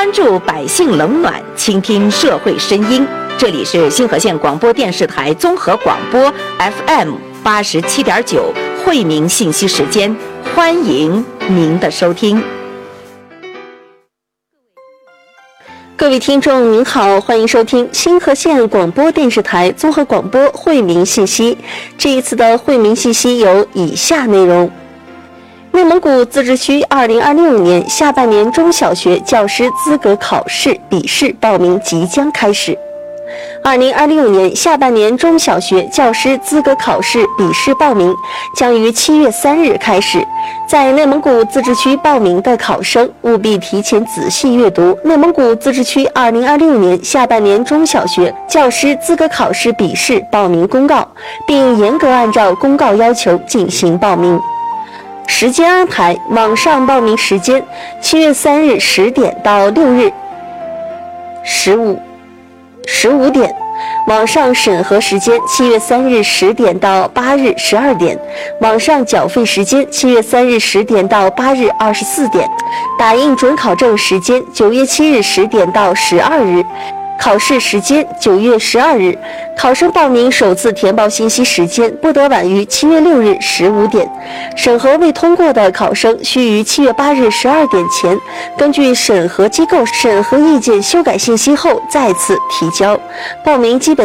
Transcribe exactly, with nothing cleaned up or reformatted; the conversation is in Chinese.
关注百姓冷暖，倾听社会声音。这里是星河县广播电视台综合广播 F M 八十七点九惠民信息时间，欢迎您的收听。 各位听众您好，欢迎收听星河县广播电视台综合广播惠民信息。这一次的惠民信息有以下内容：内蒙古自治区二零二六年下半年中小学教师资格考试笔试报名即将开始。二零二六年下半年中小学教师资格考试笔试报名将于七月三日开始。在内蒙古自治区报名的考生务必提前仔细阅读内蒙古自治区二零二六年下半年中小学教师资格考试笔试报名公告，并严格按照公告要求进行报名。时间安排：网上报名时间七月三日十点到六日十五十五点，网上审核时间七月三日十点到八日十二点，网上缴费时间七月三日十点到八日二十四点，打印准考证时间九月七日十点到十二日，考试时间九月十二日。考生报名首次填报信息时间不得晚于七月六日十五点。审核未通过的考生需于七月八日十二点前根据审核机构审核意见修改信息后再次提交。报名基本